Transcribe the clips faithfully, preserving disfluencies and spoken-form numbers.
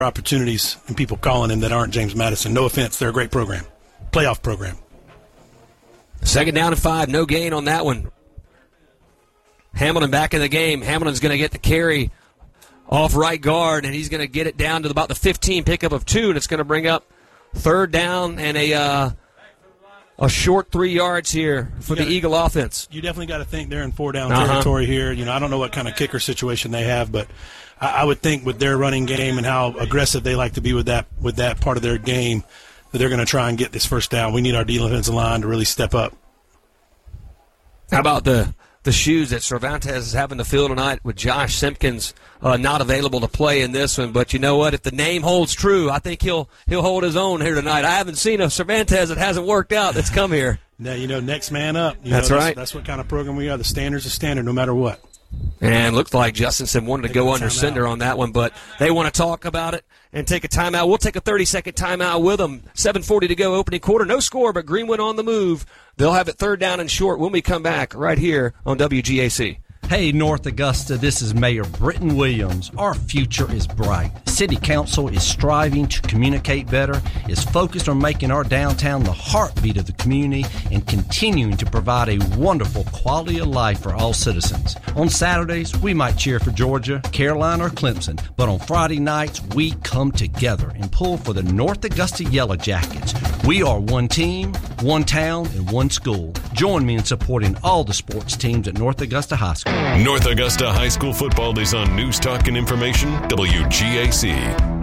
opportunities and people calling him that aren't James Madison. No offense, they're a great program, playoff program. Second down and five, no gain on that one. Hamilton back in the game. Hamilton's going to get the carry off right guard, and he's going to get it down to about the fifteen, pickup of two, and it's going to bring up third down and a uh, a short three yards here for gotta, the Eagle offense. You definitely got to think they're in four down uh-huh. territory here. You know, I don't know what kind of kicker situation they have, but I, I would think with their running game and how aggressive they like to be with that with that part of their game, that they're going to try and get this first down. We need our defensive line to really step up. How about the the shoes that Cervantes is having to fill tonight with Josh Simpkins uh, not available to play in this one? But you know what? If the name holds true, I think he'll he'll hold his own here tonight. I haven't seen a Cervantes that hasn't worked out that's come here. Now, you know, next man up. You that's know, right. That's, that's what kind of program we are. The standard's a standard no matter what. And looked like Justinson wanted to go under center on that one, but they want to talk about it and take a timeout. We'll take a thirty-second timeout with them. seven forty to go, opening quarter. No score, but Greenwood on the move. They'll have it third down and short when we come back right here on W G A C. Hey, North Augusta, this is Mayor Britton Williams. Our future is bright. City Council is striving to communicate better, is focused on making our downtown the heartbeat of the community, and continuing to provide a wonderful quality of life for all citizens. On Saturdays, we might cheer for Georgia, Carolina, or Clemson, but on Friday nights, we come together and pull for the North Augusta Yellow Jackets. We are one team, one town, and one school. Join me in supporting all the sports teams at North Augusta High School. North Augusta High School football is on News Talk and Information, W G A C.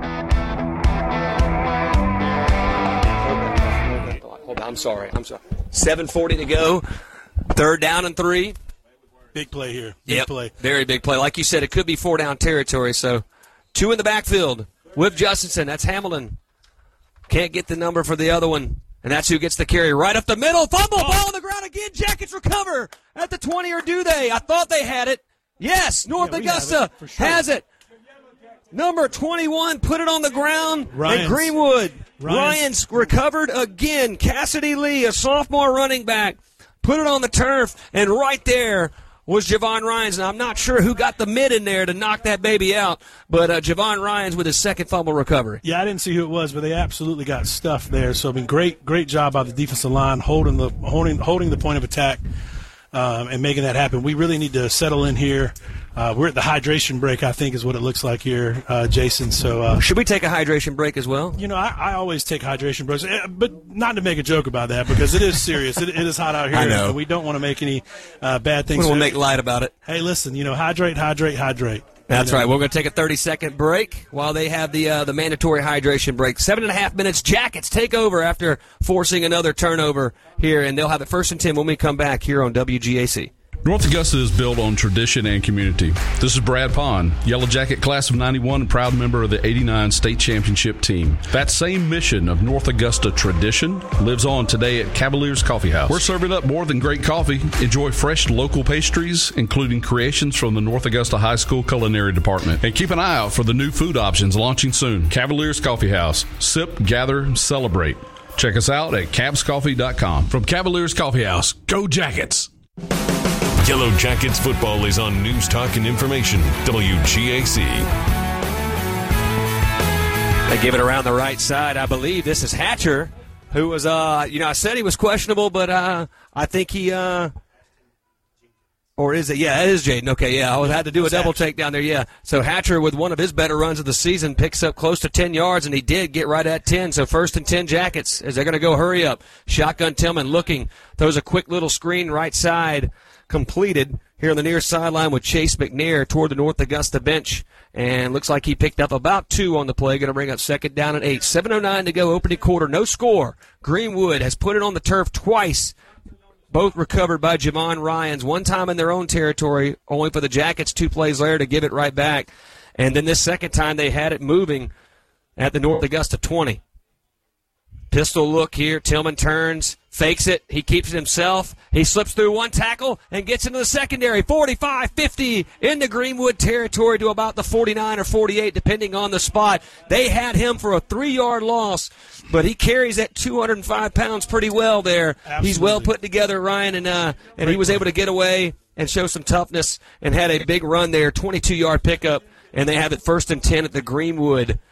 Hold on, I'm sorry. I'm sorry. seven forty to go. Third down and three. Big play here. Big yep, play. Very big play. Like you said, it could be four down territory. So two in the backfield with Justinson. That's Hamilton. Can't get the number for the other one. And that's who gets the carry right up the middle. Fumble, ball on the ground again. Jackets recover at the twenty, or do they? I thought they had it. Yes, North yeah, Augusta it, sure. has it. Number twenty-one, put it on the ground. Ryans. And Greenwood. Ryans. Ryans recovered again. Cassidy Lee, a sophomore running back, put it on the turf. And right there was Javon Ryans. Now, I'm not sure who got the mid in there to knock that baby out, but uh, Javon Ryans with his second fumble recovery. Yeah, I didn't see who it was, but they absolutely got stuffed there. So, I mean, great, great job by the defensive line holding the holding holding the point of attack um, and making that happen. We really need to settle in here. Uh, we're at the hydration break, I think, is what it looks like here, uh, Jason. So, uh, should we take a hydration break as well? You know, I, I always take hydration breaks, but not to make a joke about that because it is serious. it, it is hot out here. I know. And we don't want to make any uh, bad things. We don't want to make light about it. Hey, listen, you know, hydrate, hydrate, hydrate. That's you know? right. We're going to take a thirty-second break while they have the uh, the mandatory hydration break. Seven and a half minutes. Jackets take over after forcing another turnover here, and they'll have it first and ten when we come back here on W G A C. North Augusta is built on tradition and community. This is Brad Pond, Yellow Jacket class of ninety-one, and proud member of the eighty-nine state championship team. That same mission of North Augusta tradition lives on today at Cavaliers Coffee House. We're serving up more than great coffee. Enjoy fresh local pastries, including creations from the North Augusta High School Culinary Department. And keep an eye out for the new food options launching soon. Cavaliers Coffee House. Sip, gather, celebrate. Check us out at cabs coffee dot com. From Cavaliers Coffee House, go Jackets! Yellow Jackets football is on News Talk and Information, W G A C. They give it around the right side. I believe this is Hatcher, who was, uh, you know, I said he was questionable, but uh, I think he, uh, or is it? Yeah, it is Jaden. Okay, yeah, I had to do a double take down there, yeah. So Hatcher, with one of his better runs of the season, picks up close to ten yards, and he did get right at ten. So first and ten Jackets as they're going to go hurry up. Shotgun Tillman looking, throws a quick little screen right side. Completed here on the near sideline with Chase McNair toward the North Augusta bench. And looks like he picked up about two on the play. Going to bring up second down and eight. seven oh nine to go, opening quarter. No score. Greenwood has put it on the turf twice. Both recovered by Javon Ryans. One time in their own territory, only for the Jackets two plays later to give it right back. And then this second time they had it moving at the North Augusta twenty. Pistol look here. Tillman turns, fakes it. He keeps it himself. He slips through one tackle and gets into the secondary. forty-five fifty into Greenwood territory to about the forty-nine or forty-eight, depending on the spot. They had him for a three-yard loss, but he carries that two hundred five pounds pretty well there. Absolutely. He's well put together, Ryan, and uh, and he was able to get away and show some toughness and had a big run there, twenty-two-yard pickup, and they have it first and ten at the Greenwood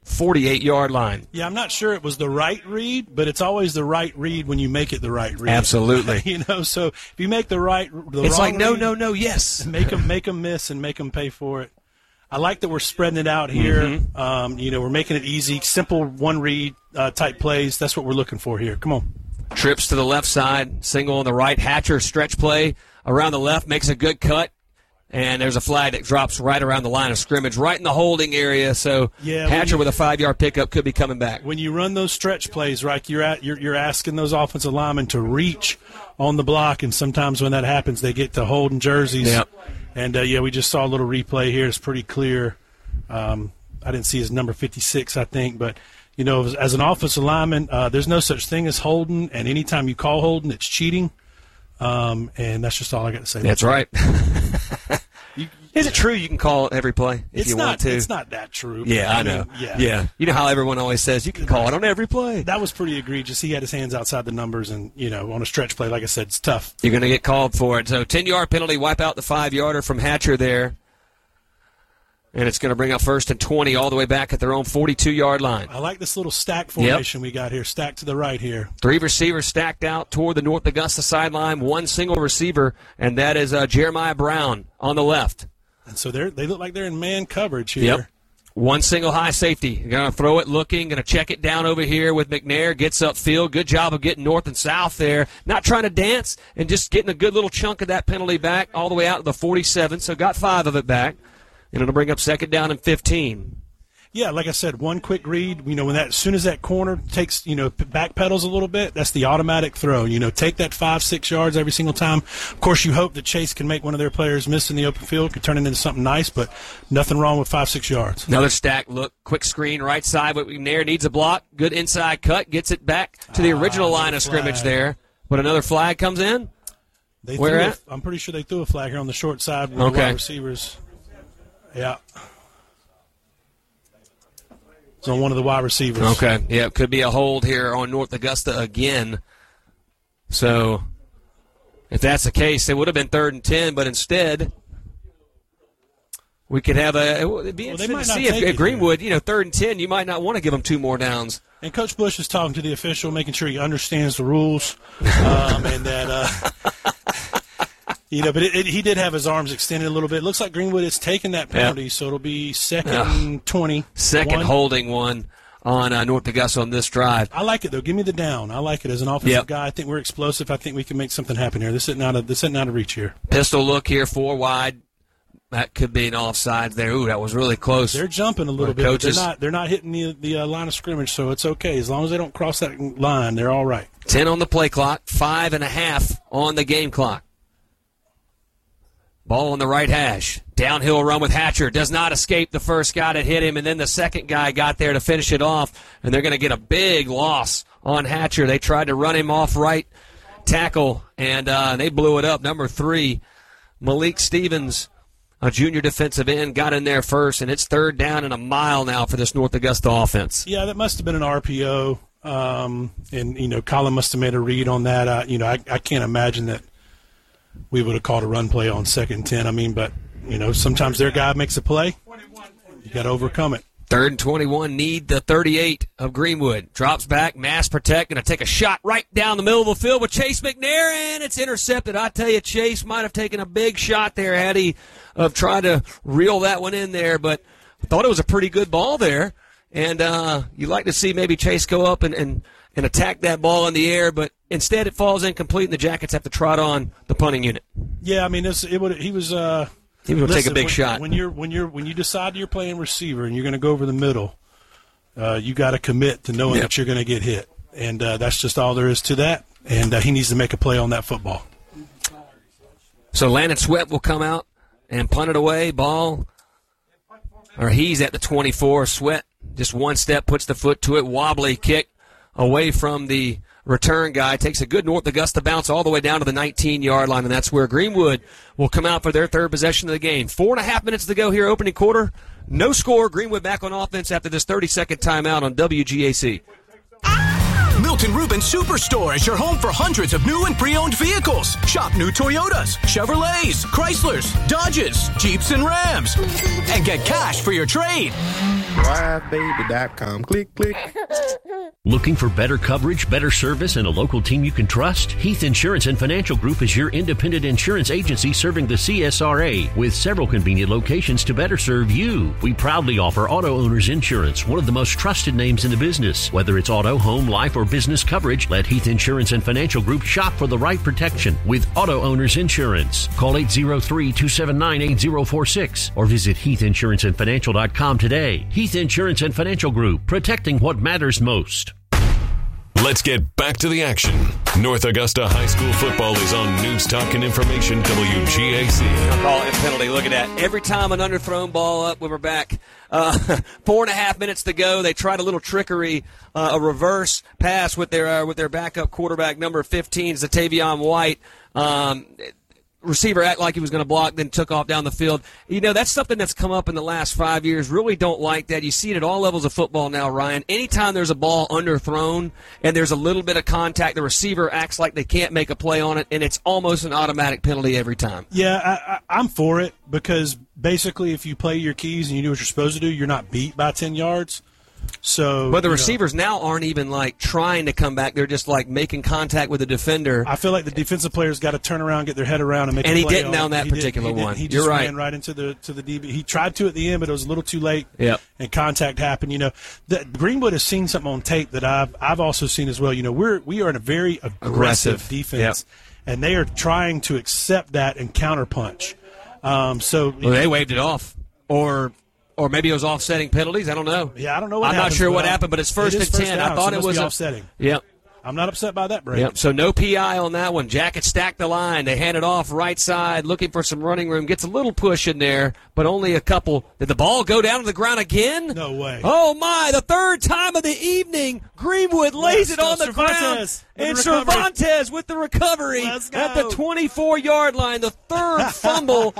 forty-eight-yard line. Yeah, I'm not sure it was the right read, but it's always the right read when you make it the right read. Absolutely. You know, so if you make the right the It's wrong like, no, read, no, no, yes. Make them, make them miss and make them pay for it. I like that we're spreading it out here. Mm-hmm. Um, you know, we're making it easy, simple one-read uh, type plays. That's what we're looking for here. Come on. Trips to the left side, single on the right. Hatcher stretch play around the left, makes a good cut. And there's a flag that drops right around the line of scrimmage, right in the holding area. So yeah, Hatcher you, with a five-yard pickup could be coming back. When you run those stretch plays, right, you're at you're, you're asking those offensive linemen to reach on the block, and sometimes when that happens, they get to holding jerseys. Yep. And uh, yeah, we just saw a little replay here. It's pretty clear. Um, I didn't see his number fifty-six, I think, but you know, as, as an offensive lineman, uh, there's no such thing as holding, and anytime you call holding, it's cheating. Um, and that's just all I got to say. That's right. You, Is it true you can call every play if it's you not, want to? It's not that true. Yeah, I, I know. mean, yeah. yeah. You know how everyone always says you can call it on every play. That was pretty egregious. He had his hands outside the numbers, and, you know, on a stretch play, like I said, it's tough. You're going to get called for it. So ten-yard penalty, wipe out the five-yarder from Hatcher there. And it's going to bring up first and twenty all the way back at their own forty-two-yard line. I like this little stack formation yep. we got here, stacked to the right here. Three receivers stacked out toward the North Augusta sideline, one single receiver, and that is uh, Jeremiah Brown on the left. And so they they look like they're in man coverage here. Yep. One single high safety. Going to throw it looking, going to check it down over here with McNair. Gets upfield. Good job of getting north and south there. Not trying to dance and just getting a good little chunk of that penalty back all the way out to the forty-seven. So got five of it back. And it'll bring up second down and fifteen. Yeah, like I said, one quick read. You know, when that as soon as that corner takes, you know, back pedals a little bit, that's the automatic throw. You know, take that five, six yards every single time. Of course, you hope that Chase can make one of their players miss in the open field, could turn it into something nice, but nothing wrong with five, six yards. Another stack look, quick screen right side. But McNair needs a block. Good inside cut, gets it back to the original ah, line of scrimmage there. But another flag comes in. They Where threw at? A, I'm pretty sure they threw a flag here on the short side with okay. the wide receivers. Yeah. It's on one of the wide receivers. Okay. Yeah, it could be a hold here on North Augusta again. So, if that's the case, it would have been third and ten, but instead, we could have a. It'd be well, interesting to see if, if Greenwood, here. you know, third and ten, you might not want to give them two more downs. And Coach Bush is talking to the official, making sure he understands the rules, um, and that. Uh, You know, but it, it, he did have his arms extended a little bit. It looks like Greenwood has taken that penalty, yep. so it'll be second and twenty. Second one. Holding one on uh, North Augusta on this drive. I like it, though. Give me the down. I like it as an offensive yep. guy. I think we're explosive. I think we can make something happen here. This isn't out of, this isn't out of reach here. Pistol look here, four wide. That could be an offside there. Ooh, that was really close. They're jumping a little Our bit. Coaches, but they're not. They're not hitting the the uh, line of scrimmage, so it's okay as long as they don't cross that line. They're all right. Ten on the play clock, five and a half on the game clock. Ball on the right hash. Downhill run with Hatcher. Does not escape the first guy that hit him, and then the second guy got there to finish it off, and they're going to get a big loss on Hatcher. They tried to run him off right tackle, and uh, they blew it up. Number three, Malik Stevens, a junior defensive end, got in there first, and it's third down and a mile now for this North Augusta offense. Yeah, that must have been an R P O, um, and, you know, Colin must have made a read on that. Uh, you know, I, I can't imagine that we would have called a run play on second and ten. I mean, but, you know, sometimes their guy makes a play. You got to overcome it. Third and twenty-one, need the thirty-eight of Greenwood. Drops back, mass protect, going to take a shot right down the middle of the field with Chase McNair, and it's intercepted. I tell you, Chase might have taken a big shot there had he of tried to reel that one in there, but I thought it was a pretty good ball there. And uh, you like to see maybe Chase go up and, and, and attack that ball in the air, but instead it falls incomplete, and the Jackets have to trot on the punting unit. Yeah, I mean, it's, it would he was uh, he was going to take a big when, shot. When you're when you're when you decide you're playing receiver and you're going to go over the middle, uh, you got to commit to knowing yep. that you're going to get hit, and uh, that's just all there is to that. And uh, he needs to make a play on that football. So Landon Sweat will come out and punt it away. Ball, or he's at the twenty-four. Sweat just one step, puts the foot to it. Wobbly kick away from the return guy. Takes a good North Augusta bounce all the way down to the nineteen-yard line, and that's where Greenwood will come out for their third possession of the game. Four and a half minutes to go here, opening quarter. No score. Greenwood back on offense after this thirty-second timeout on W G A C. Milton Rubin Superstore is your home for hundreds of new and pre-owned vehicles. Shop new Toyotas, Chevrolets, Chryslers, Dodges, Jeeps, and Rams. And get cash for your trade. drive baby dot com. Click, click. Looking for better coverage, better service, and a local team you can trust? Heath Insurance and Financial Group is your independent insurance agency serving the C S R A with several convenient locations to better serve you. We proudly offer auto owners insurance, one of the most trusted names in the business. Whether it's auto, home, life, or business coverage, let Heath Insurance and Financial Group shop for the right protection with auto owners insurance. Call eight zero three, two seven nine, eight zero four six or visit heath insurance and financial dot com today. Heath Insurance and Financial Group, protecting what matters most. Let's get back to the action. North Augusta High School football is on News Talk and Information W G A C. Call it penalty. Look at that. Every time an underthrown ball up, we were back. Uh, four and a half minutes to go. They tried a little trickery, uh, a reverse pass with their uh, with their backup quarterback, number fifteen, Zatavion White. Um, receiver acted like he was going to block, then took off down the field. You know, that's something that's come up in the last five years. Really don't like that. You see it at all levels of football now, Ryan. Anytime there's a ball underthrown and there's a little bit of contact, the receiver acts like they can't make a play on it, and it's almost an automatic penalty every time. Yeah, I, I, I'm for it because basically if you play your keys and you do what you're supposed to do, you're not beat by ten yards. So, but the you receivers know, now aren't even like trying to come back. They're just like making contact with the defender. I feel like the defensive players got to turn around, get their head around, and make. And a he play didn't on on that he particular did, he one. He just You're right. ran right into the to the D B. He tried to at the end, but it was a little too late. Yep. And contact happened. You know, the, Greenwood has seen something on tape that I've I've also seen as well. You know, we're we are in a very aggressive, Aggressive. defense, Yep. and they are trying to accept that and counterpunch. Um, so Well, they waved it off, or. Or maybe it was offsetting penalties. I don't know. Yeah, I don't know what I'm happens, not sure but what I- happened, but it's first it and is first ten. down, I thought so it it must was be a, offsetting. Yep. I'm not upset by that, Brady. Yep. So no P I on that one. Jacket stacked the line. They hand it off right side, looking for some running room. Gets a little push in there, but only a couple. Did the ball go down to the ground again? No way. Oh, my. The third time of the evening, Greenwood lays Yes, it on the Cervantes ground. with And the recovery. Cervantes with the recovery Let's at the go. twenty-four-yard line. The third fumble.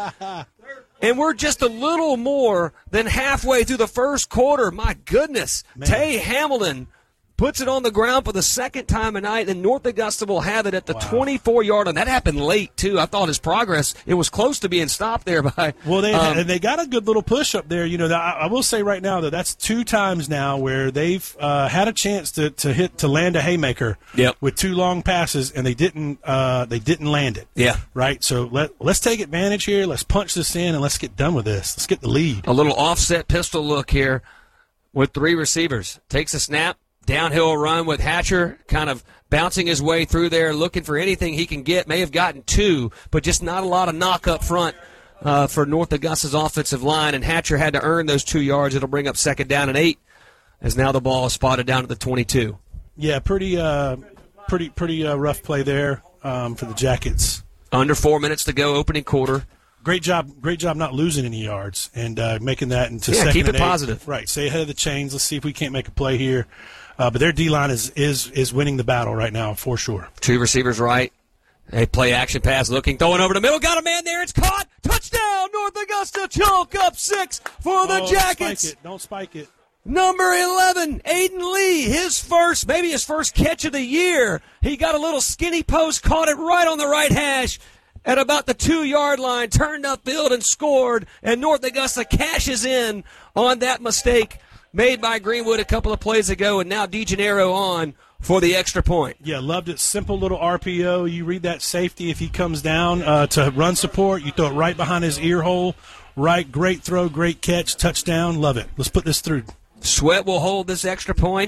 And we're just a little more than halfway through the first quarter. My goodness. Man. Tay Hamilton puts it on the ground for the second time tonight, and North Augusta will have it at the twenty-four-yard line. That happened late, too. I thought his progress, it was close to being stopped there by Well, they um, and they got a good little push up there. You know, I, I will say right now that that's two times now where they've uh, had a chance to, to hit to land a haymaker Yep. with two long passes, and they didn't uh, they didn't land it. Yeah. Right. So let let's take advantage here. Let's punch this in and let's get done with this. Let's get the lead. a little offset pistol look here with three receivers. Takes a snap. Downhill run with Hatcher kind of bouncing his way through there, looking for anything he can get. May have gotten two, but just not a lot of knock up front uh, for North Augusta's offensive line. And Hatcher had to earn those two yards. It'll bring up second down and eight, as now the ball is spotted down at the twenty-two. Yeah, pretty uh, pretty pretty uh, rough play there um, for the Jackets. Under four minutes to go, opening quarter. Great job, great job not losing any yards and uh, making that into Yeah, second keep and it eight. positive. Right, stay ahead of the chains. Let's see if we can't make a play here. Uh, but their D-line is, is is winning the battle right now for sure. Two receivers right. They play action pass looking, throwing over the middle. Got a man there. It's caught. Touchdown, North Augusta. Chalk up six for the oh, Jackets. Don't spike it. Don't spike it. Number eleven, Aiden Lee, his first, maybe his first catch of the year. He got a little skinny post, caught it right on the right hash at about the two-yard line, turned upfield and scored, and North Augusta cashes in on that mistake made by Greenwood a couple of plays ago, and now DeGennaro on for the extra point. Yeah, loved it. Simple little R P O. You read that safety if he comes down uh, to run support. You throw it right behind his ear hole. Right, great throw, great catch, touchdown. Love it. Let's put this through. Sweat will hold this extra point.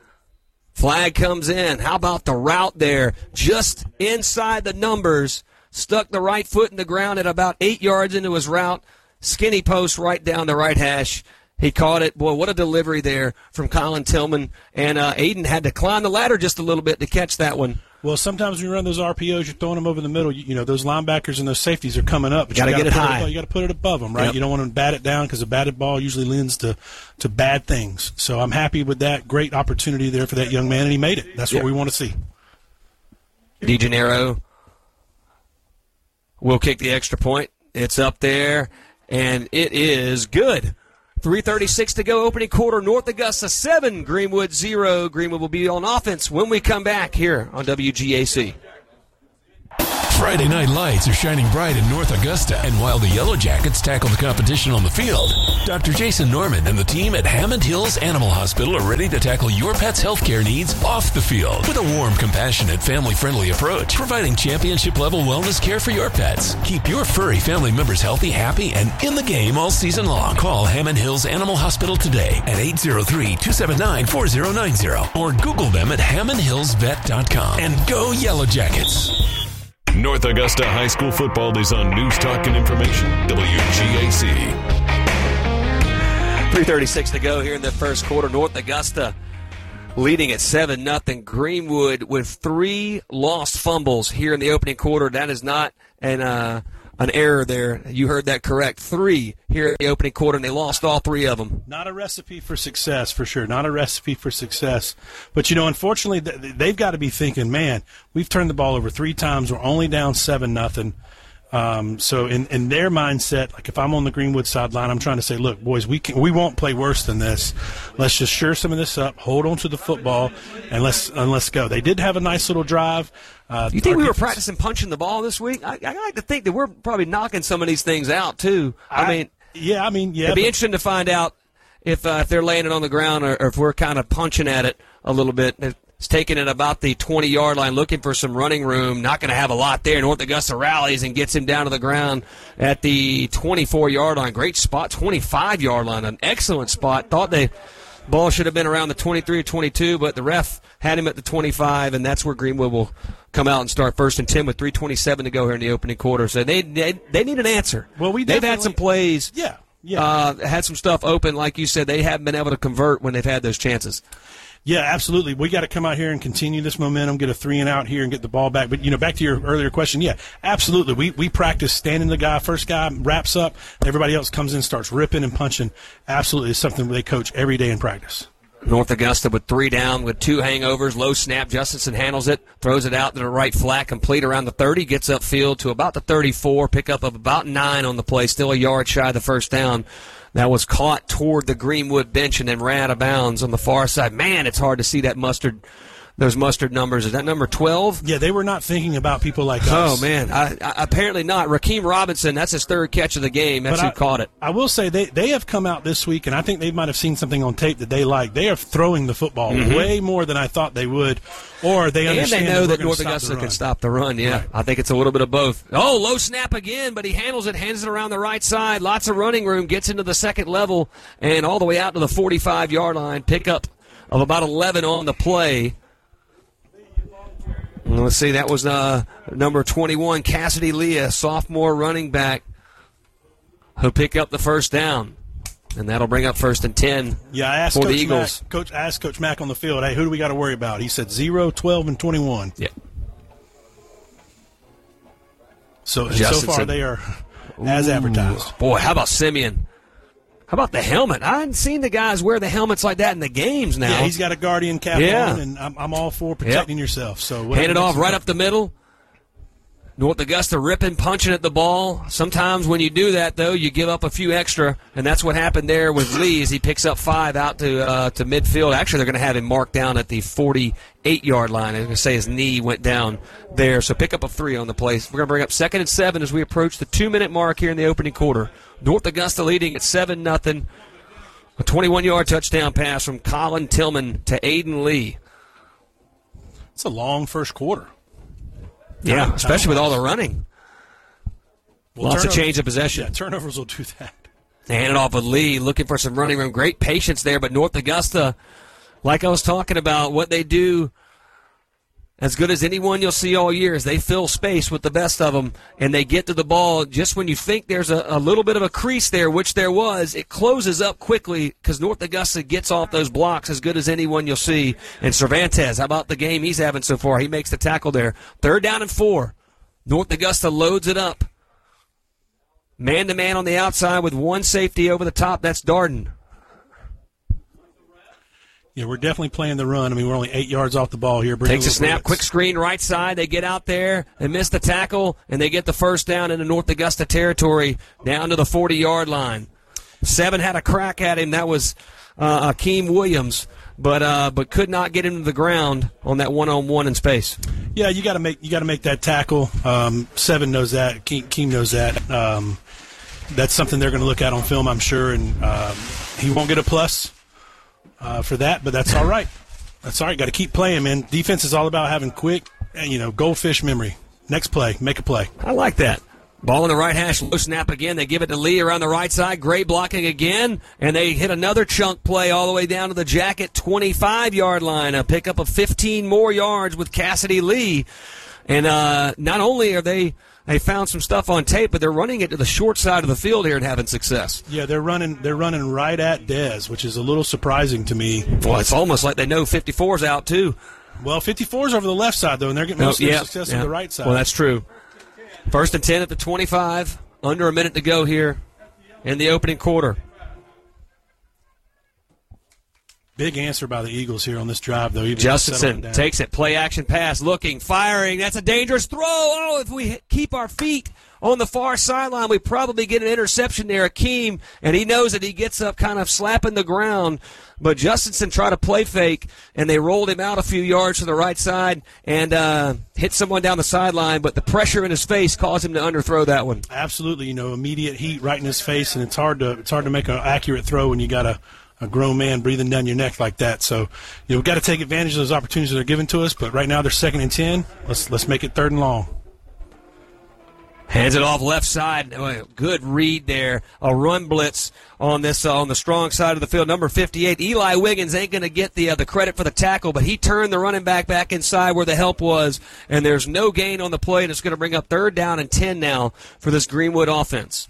Flag comes in. How about the route there? Just inside the numbers. Stuck the right foot in the ground at about eight yards into his route. Skinny post right down the right hash. He caught it. Boy, what a delivery there from Colin Tillman. And uh, Aiden had to climb the ladder just a little bit to catch that one. Well, sometimes when you run those R P Os, you're throwing them over the middle. You, you know, those linebackers and those safeties are coming up. But Gotta you get it put high. above- you got to put it above them, right? Yep. You don't want to bat it down because a batted ball usually lends to, to bad things. So I'm happy with that. Great opportunity there for that young man, and he made it. That's Yep. what we want to see. DeGennaro will kick the extra point. It's up there, and it is good. three thirty-six to go, opening quarter. North Augusta seven, Greenwood zero. Greenwood will be on offense when we come back here on W G A C. Friday night lights are shining bright in North Augusta, and while the Yellow Jackets tackle the competition on the field, Doctor Jason Norman and the team at Hammond Hills Animal Hospital are ready to tackle your pet's healthcare needs off the field with a warm, compassionate, family-friendly approach, providing championship-level wellness care for your pets. Keep your furry family members healthy, happy, and in the game all season long. Call Hammond Hills Animal Hospital today at eight zero three, two seven nine, four zero nine zero or Google them at hammond hills vet dot com. And go Yellow Jackets! North Augusta High School football is on News Talk and Information, W G A C. three thirty-six to go here in the first quarter. North Augusta leading at seven nothing. Greenwood with three lost fumbles here in the opening quarter. That is not an uh, an error there. You heard that correct. Three here in the opening quarter, and they lost all three of them. Not a recipe for success, for sure. Not a recipe for success. But, you know, unfortunately, they've got to be thinking, man, we've turned the ball over three times. We're only down seven nothing. Um, so in, in their mindset, like if I'm on the Greenwood sideline, I'm trying to say, look, boys, we can, we won't play worse than this. Let's just shore some of this up, hold on to the football, and let's and let's go. They did have a nice little drive. Uh, you think we defense, were practicing punching the ball this week? I, I like to think that we're probably knocking some of these things out too. I, I mean, yeah, I mean, yeah. It'd be but, interesting to find out if uh, if they're laying it on the ground or, or if we're kind of punching at it a little bit. It's taking it about the twenty-yard line, looking for some running room. Not going to have a lot there. North Augusta rallies and gets him down to the ground at the twenty-four-yard line. Great spot, twenty-five-yard line, an excellent spot. Thought the ball should have been around the twenty-three or twenty-two, but the ref had him at the twenty-five, and that's where Greenwood will come out and start first and ten with three twenty-seven to go here in the opening quarter. So they they, they need an answer. Well, we They've had some plays. Yeah, yeah. Uh, had some stuff open, like you said. They haven't been able to convert when they've had those chances. Yeah, absolutely. We got to come out here and continue this momentum, get a three and out here, and get the ball back. But, you know, back to your earlier question, yeah, absolutely. We we practice standing the guy, first guy wraps up, everybody else comes in, starts ripping and punching. Absolutely, it's something they coach every day in practice. North Augusta with three down with two hangovers, low snap. Justinson handles it, throws it out to the right flat, complete around the thirty, gets upfield to about the thirty-four, pickup of about nine on the play, still a yard shy of the first down. That was caught toward the Greenwood bench and then ran out of bounds on the far side. Man, it's hard to see that mustard, those mustard numbers. Is that number twelve? Yeah, they were not thinking about people like us. Oh, man. I, I, apparently not. Rakeem Robinson, that's his third catch of the game. That's but who I, caught it. I will say they, they have come out this week, and I think they might have seen something on tape that they like. They are throwing the football mm-hmm. way more than I thought they would, or they understand And they know that, that North Augusta can stop the run, yeah. Right. I think it's a little bit of both. Oh, low snap again, but he handles it, hands it around the right side. Lots of running room, gets into the second level, and all the way out to the forty-five-yard line. Pickup of about eleven on the play. Let's see, that was uh, number twenty-one, Cassidy Leah, sophomore running back, who'll pick up the first down. And that'll bring up first and ten yeah, I asked for Coach the Eagles. Mack, Coach, I asked Coach Mack on the field, hey, who do we got to worry about? He said zero, twelve, and twenty-one. Yeah. So, so far they are as advertised. Boy, how about Simeon? How about the helmet? I hadn't seen the guys wear the helmets like that in the games now. Yeah, he's got a Guardian cap yeah. on, and I'm, I'm all for protecting yep. yourself. So hand it off right up the middle. North Augusta ripping, punching at the ball. Sometimes when you do that, though, you give up a few extra, and that's what happened there with Lee as he picks up five out to uh, to midfield. Actually, they're going to have him marked down at the forty-eight-yard line. I was going to say his knee went down there, so pick up a three on the play. We're going to bring up second and seven as we approach the two-minute mark here in the opening quarter. North Augusta leading at seven nothing. A twenty-one-yard touchdown pass from Colin Tillman to Aiden Lee. It's a long first quarter. Yeah, especially with all the running. Well, Lots of change of possession. Yeah, turnovers will do that. They hand it off with Lee, looking for some running room. Great patience there, but North Augusta, like I was talking about, what they do as good as anyone you'll see all year is they fill space with the best of them, and they get to the ball just when you think there's a, a little bit of a crease there, which there was. It closes up quickly because North Augusta gets off those blocks as good as anyone you'll see. And Cervantes, how about the game he's having so far? He makes the tackle there. Third down and four. North Augusta loads it up. Man-to-man on the outside with one safety over the top. That's Darden. Yeah, we're definitely playing the run. I mean, we're only eight yards off the ball here. Takes a snap, quick screen right side. They get out there, they miss the tackle, and they get the first down into North Augusta territory down to the forty-yard line. Seven had a crack at him. That was uh, Akeem Williams, but uh, but could not get him to the ground on that one-on-one in space. Yeah, you got to make you got to make that tackle. Um, Seven knows that. Keem, Keem knows that. Um, that's something they're going to look at on film, I'm sure, and um, he won't get a plus uh, for that, but that's all right. That's all right. Got to keep playing, man. Defense is all about having quick, you know, goldfish memory. Next play, make a play. I like that. Ball in the right hash, low snap again. They give it to Lee around the right side. Gray blocking again, and they hit another chunk play all the way down to the Jacket twenty-five-yard line. A pickup of fifteen more yards with Cassidy Lee. And uh, not only are they they found some stuff on tape, but they're running it to the short side of the field here and having success. Yeah, they're running they're running right at Dez, which is a little surprising to me. Well, it's almost like they know fifty-four's out too. Well, fifty-four's over the left side though, and they're getting most oh, of yeah, their success yeah. on the right side. Well, that's true. First and ten at the twenty-five. Under a minute to go here in the opening quarter. Big answer by the Eagles here on this drive, though. Justinson takes it. Play action pass. Looking. Firing. That's a dangerous throw. Oh, if we keep our feet on the far sideline, we probably get an interception there. Akeem, and he knows that he gets up kind of slapping the ground. But Justinson tried to play fake, and they rolled him out a few yards to the right side and uh, hit someone down the sideline. But the pressure in his face caused him to underthrow that one. Absolutely. You know, immediate heat right in his face, and it's hard to it's hard to make an accurate throw when you got a a grown man breathing down your neck like that. So, you know, we've got to take advantage of those opportunities that are given to us. But right now they're second and ten. Let's let's make it third and long. Hands it off left side. Good read there. A run blitz on this uh, on the strong side of the field. Number fifty-eight, Eli Wiggins ain't going to get the uh, the credit for the tackle, but he turned the running back back inside where the help was, and there's no gain on the play, and it's going to bring up third down and ten now for this Greenwood offense.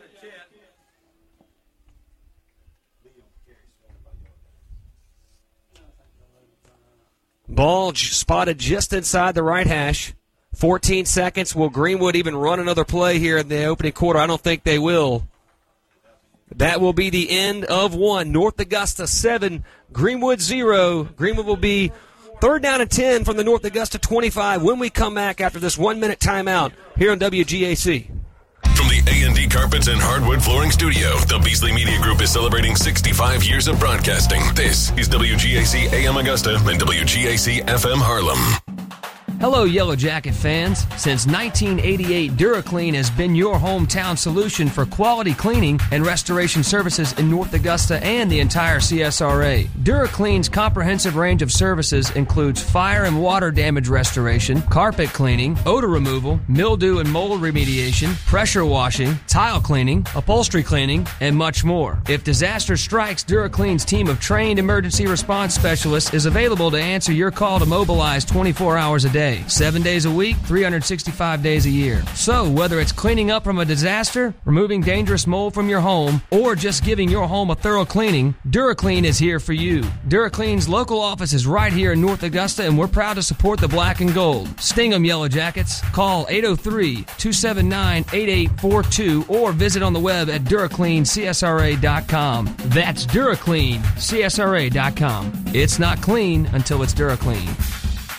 Ball j- spotted just inside the right hash. fourteen seconds. Will Greenwood even run another play here in the opening quarter? I don't think they will. That will be the end of one. North Augusta seven, Greenwood zero. Greenwood will be third down and ten from the North Augusta twenty-five when we come back after this one-minute timeout here on W G A C. From the A and D Carpets and Hardwood Flooring Studio, the Beasley Media Group is celebrating sixty-five years of broadcasting. This is W G A C A M Augusta and W G A C F M Harlem. Hello, Yellow Jacket fans. Since nineteen eighty-eight, DuraClean has been your hometown solution for quality cleaning and restoration services in North Augusta and the entire C S R A. DuraClean's comprehensive range of services includes fire and water damage restoration, carpet cleaning, odor removal, mildew and mold remediation, pressure washing, tile cleaning, upholstery cleaning, and much more. If disaster strikes, DuraClean's team of trained emergency response specialists is available to answer your call to mobilize twenty-four hours a day. Seven days a week, three hundred sixty-five days a year. So, whether it's cleaning up from a disaster, removing dangerous mold from your home, or just giving your home a thorough cleaning, DuraClean is here for you. DuraClean's local office is right here in North Augusta, and we're proud to support the black and gold. Sting 'em, Yellow Jackets. Call eight oh three, two seven nine, eight eight four two or visit on the web at Duraclean C S R A dot com. That's Duraclean C S R A dot com. It's not clean until it's DuraClean.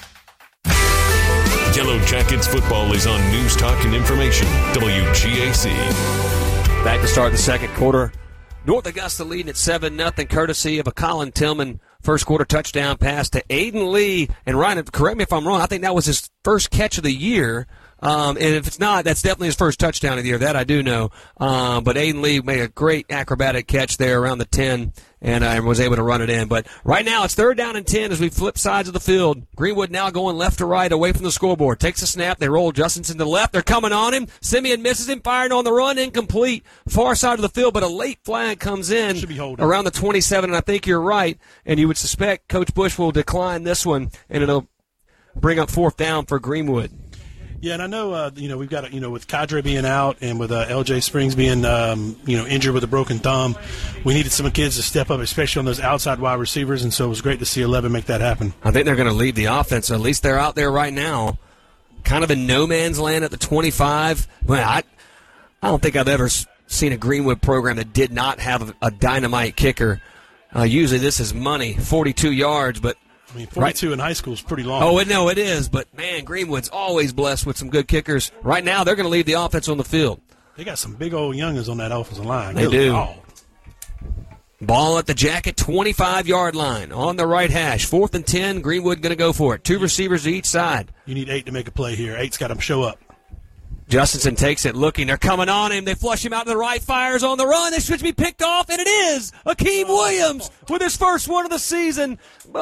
Yellow Jackets football is on News Talk and Information, W G A C. Back to start the second quarter. North Augusta leading at seven nothing, courtesy of a Colin Tillman first quarter touchdown pass to Aiden Lee. And Ryan, correct me if I'm wrong, I think that was his first catch of the year. Um, and if it's not, that's definitely his first touchdown of the year. That I do know. Um, but Aiden Lee made a great acrobatic catch there around the ten and uh, was able to run it in. But right now it's third down and ten as we flip sides of the field. Greenwood now going left to right away from the scoreboard. Takes a snap. They roll Justinson to the left. They're coming on him. Simeon misses him. Firing on the run. Incomplete. Far side of the field, but a late flag comes in around the twenty-seven, and I think you're right. And you would suspect Coach Bush will decline this one, and it'll bring up fourth down for Greenwood. Yeah, and I know, uh, you know, we've got, you know, with Cadre being out and with uh, L J Springs being, um, you know, injured with a broken thumb, we needed some kids to step up, especially on those outside wide receivers, and so it was great to see eleven make that happen. I think they're going to lead the offense. At least they're out there right now, kind of in no man's land at the twenty-five. Well, I, I don't think I've ever seen a Greenwood program that did not have a, a dynamite kicker. Uh, usually this is money, forty-two yards, but I mean, forty-two right in high school is pretty long. Oh, no, it is. But, man, Greenwood's always blessed with some good kickers. Right now, they're going to leave the offense on the field. They got some big old youngers on that offensive line. They do. Oh. Ball at the Jacket twenty-five-yard line on the right hash. Fourth and ten. Greenwood going to go for it. Two receivers to each side. You need eight to make a play here. Eight's got him show up. Justinson takes it, looking. They're coming on him. They flush him out to the right, fires on the run. This should be picked off, and it is. Akeem Williams with his first one of the season.